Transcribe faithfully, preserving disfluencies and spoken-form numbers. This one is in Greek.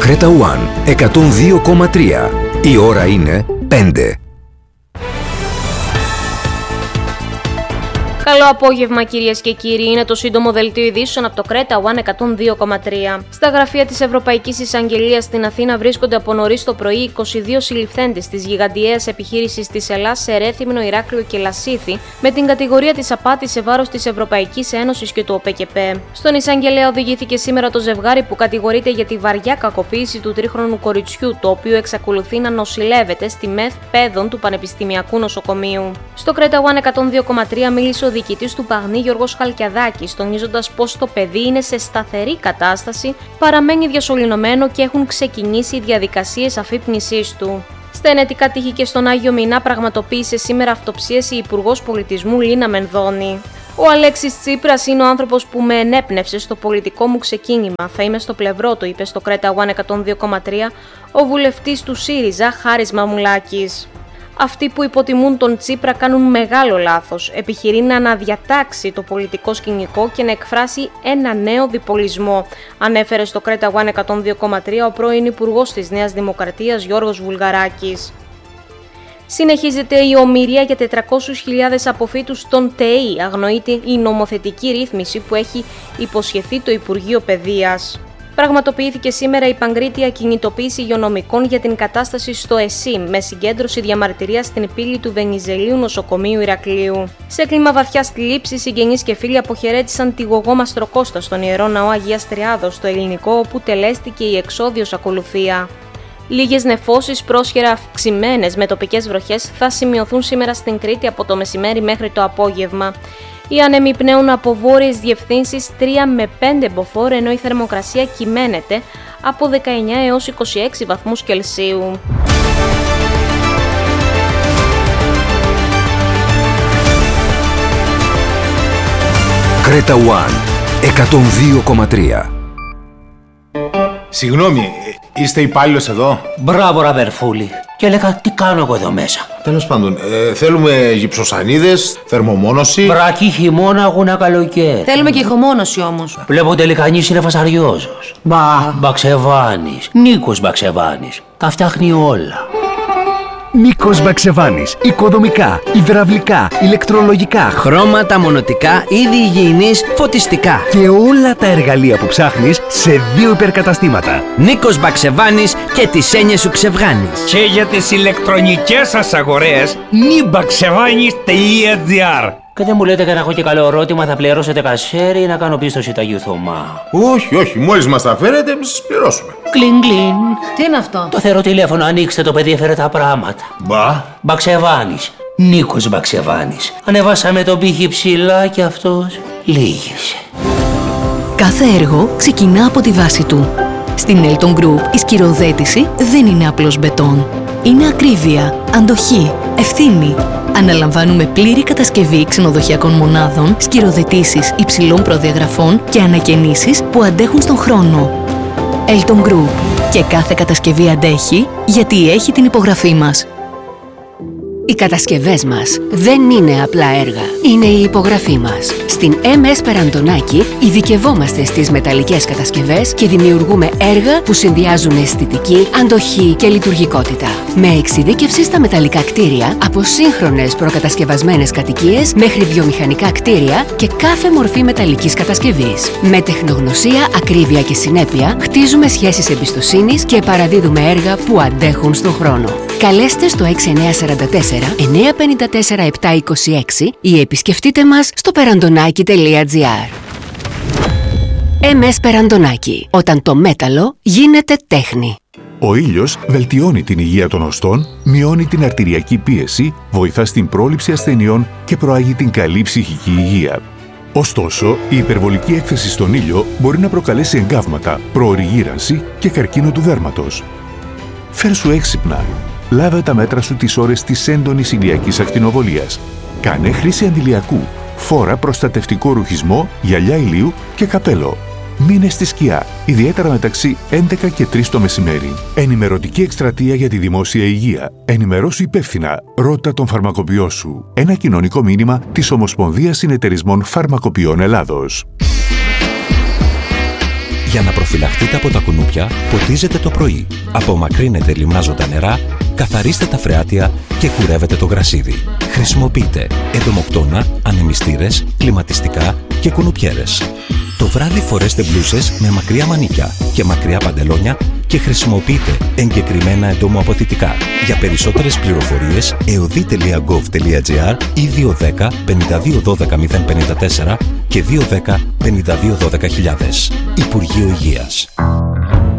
Κρέτα One εκατόν δύο κόμμα τρία. Η ώρα είναι πέντε. Καλό απόγευμα, κυρίες και κύριοι. Είναι το σύντομο δελτίο ειδήσεων από το Κρέτα One εκατόν δύο κόμμα τρία. Στα γραφεία της Ευρωπαϊκής Εισαγγελίας στην Αθήνα βρίσκονται από νωρίς το πρωί είκοσι δύο συλληφθέντες της γιγαντιαίας επιχείρησης της Ελλάς σε Ρέθυμνο, Ηράκλειο και Λασίθι με την κατηγορία της απάτης σε βάρος της Ευρωπαϊκής Ένωσης και του ΟΠΕΚΕΠΕ. Στον εισαγγελέα οδηγήθηκε σήμερα το ζευγάρι που κατηγορείται για τη βαριά κακοποίηση του τρίχρονου κοριτσιού, το οποίο εξακολουθεί να νοσηλεύεται στη ΜΕΘ Πέδων του Πανεπιστημιακού Νοσοκομείου. Στο Κρέτα One εκατόν δύο κόμμα τρία μίλησε ο διοικητής του Παγνή Γιώργος Χαλκιαδάκης, τονίζοντας πως το παιδί είναι σε σταθερή κατάσταση, παραμένει διασωληνωμένο και έχουν ξεκινήσει οι διαδικασίες αφύπνισής του. Στα ενετικά τείχη και στον Άγιο Μινά πραγματοποίησε σήμερα αυτοψίαση η Υπουργός Πολιτισμού Λίνα Μενδώνη. Ο Αλέξης Τσίπρας είναι ο άνθρωπος που με ενέπνευσε στο πολιτικό μου ξεκίνημα. Θα είμαι στο πλευρό του, είπε στο Κρέτα One εκατόν δύο κόμμα τρία ο βουλευτής του ΣΥΡΙΖΑ Χάρης Μαμουλάκης. Αυτοί που υποτιμούν τον Τσίπρα κάνουν μεγάλο λάθος. Επιχειρεί να αναδιατάξει το πολιτικό σκηνικό και να εκφράσει ένα νέο διπολισμό, ανέφερε στο Κρέτα One εκατόν δύο κόμμα τρία ο πρώην Υπουργός της Νέας Δημοκρατίας Γιώργος Βουλγαράκης. Συνεχίζεται η ομηρία για τετρακόσιες χιλιάδες αποφύτους στον ΤΕΗ. Αγνοείται η νομοθετική ρύθμιση που έχει υποσχεθεί το Υπουργείο Παιδείας. Πραγματοποιήθηκε σήμερα η παγκρίτια κινητοποίηση υγειονομικών για την κατάσταση στο ΕΣΥ, με συγκέντρωση διαμαρτυρίας στην πύλη του Βενιζελίου Νοσοκομείου Ηρακλείου. Σε κλίμα βαθιάς θλίψης, συγγενείς και φίλοι αποχαιρέτησαν τη γογό Μαστροκώστα στον Ιερό Ναό Αγίας Τριάδος, στο Ελληνικό, όπου τελέστηκε η εξώδιος ακολουθία. Λίγες νεφώσεις, πρόσχερα αυξημένες με τοπικές βροχές, θα σημειωθούν σήμερα στην Κρήτη από το μεσημέρι μέχρι το απόγευμα. Οι άνεμοι πνέουν από βόρειες διευθύνσεις τρία με πέντε μποφόρ, ενώ η θερμοκρασία κυμαίνεται από δεκαεννιά έως είκοσι έξι βαθμούς Κελσίου. Κρέτα One εκατόν δύο κόμμα τρία. Συγγνώμη, είστε υπάλληλος εδώ? Μπράβο, ραβερφούλη. Και έλεγα, τι κάνω εγώ εδώ μέσα. Τέλος πάντων, ε, θέλουμε γυψοσανίδες, θερμομόνωση. Βρακή χειμώνα, αγούνα καλοκαίρι. Θέλουμε και ηχομόνωση όμως. Βλέπω τελικά κανείς είναι φασαριόζος. Μπα, Μπαξεβάνης. Νίκος Μπαξεβάνης. Τα φτιάχνει όλα. Νίκος Μπαξεβάνης. Οικοδομικά, υδραυλικά, ηλεκτρολογικά, χρώματα, μονοτικά, είδη υγιεινής, φωτιστικά. Και όλα τα εργαλεία που ψάχνεις σε δύο υπερκαταστήματα. Νίκος Μπαξεβάνης και τις έννοιες σου ξεβγάνεις. Και για τις ηλεκτρονικές σας αγορές, νιμπαξεβάνης τελεία τζι άρ. Και δεν μου λέτε και να έχω και καλό ερώτημα, θα πληρώσετε κασέρι ή να κάνω πίστοση Ταγίου Θωμά? Όχι, όχι, μόλις μας τα φέρετε, σας πληρώσουμε. Κλιν, κλιν. Τι είναι αυτό? Το θεωρώ τηλέφωνο, ανοίξτε, το παιδί έφερε τα πράγματα. Μπα. Μπαξεβάνης. Νίκος Μπαξεβάνης. Ανεβάσαμε τον πύχη ψηλά και αυτός λύγησε. Κάθε έργο ξεκινά από τη βάση του. Στην Elton Group η σκυροθέτηση δεν είναι απλώς μπετόν. Είναι ακρίβεια, αντοχή, ευθύνη. Αναλαμβάνουμε πλήρη κατασκευή ξενοδοχειακών μονάδων, σκυροθετήσεις υψηλών προδιαγραφών και ανακαινήσεις που αντέχουν στον χρόνο. Elton Group. Και κάθε κατασκευή αντέχει γιατί έχει την υπογραφή μας. Οι κατασκευές μας δεν είναι απλά έργα, είναι η υπογραφή μας. Στην εμ ες Περαντονάκη ειδικευόμαστε στις μεταλλικές κατασκευές και δημιουργούμε έργα που συνδυάζουν αισθητική, αντοχή και λειτουργικότητα. Με εξειδίκευση στα μεταλλικά κτίρια, από σύγχρονες προκατασκευασμένες κατοικίες μέχρι βιομηχανικά κτίρια και κάθε μορφή μεταλλικής κατασκευής. Με τεχνογνωσία, ακρίβεια και συνέπεια, χτίζουμε σχέσεις εμπιστοσύνης και παραδίδουμε έργα που αντέχουν στον χρόνο. Καλέστε στο έξι εννιά τέσσερα τέσσερα εννιά πέντε τέσσερα επτά είκοσι έξι ή επισκεφτείτε μας στο περαντονάκι τελεία τζι άρ. εμ ες Περαντονάκι. Όταν το μέταλλο γίνεται τέχνη. Ο ήλιος βελτιώνει την υγεία των οστών, μειώνει την αρτηριακή πίεση, βοηθά στην πρόληψη ασθενειών και προάγει την καλή ψυχική υγεία. Ωστόσο, η υπερβολική έκθεση στον ήλιο μπορεί να προκαλέσει εγκάβματα, προωρή γύρανση και καρκίνο του δέρματος. Φέρσου έξυπνα. Λάβε τα μέτρα σου τις ώρες της έντονης ηλιακής ακτινοβολίας. Κάνε χρήση αντιλιακού. Φόρα προστατευτικό ρουχισμό, γυαλιά ηλίου και καπέλο. Μείνε στη σκιά, ιδιαίτερα μεταξύ έντεκα και τρεις το μεσημέρι. Ενημερωτική εκστρατεία για τη δημόσια υγεία. Ενημερώσου υπεύθυνα. Ρώτα τον φαρμακοποιό σου. Ένα κοινωνικό μήνυμα της Ομοσπονδίας Συνεταιρισμών Φαρμακοποιών Ελλάδος. Για να προφυλαχτείτε από τα κουνούπια, ποτίζετε το πρωί. Απομακρύνετε λιμνάζοντα νερά, καθαρίστε τα φρεάτια και κουρεύετε το γρασίδι. Χρησιμοποιείτε εντομοκτώνα, ανεμιστήρες, κλιματιστικά και κουνουπιέρες. Το βράδυ φορέστε μπλούσες με μακριά μανίκια και μακριά παντελόνια και χρησιμοποιείτε εγκεκριμένα εντομοαποθητικά. Για περισσότερες πληροφορίες εωδή τελεία γκοβ τελεία τζι άρ ή δύο ένα μηδέν πέντε δύο ένα δύο μηδέν πέντε τέσσερα και δύο ένα μηδέν πέντε δύο ένα δύο χιλιάδες. Υπουργείο Υγείας.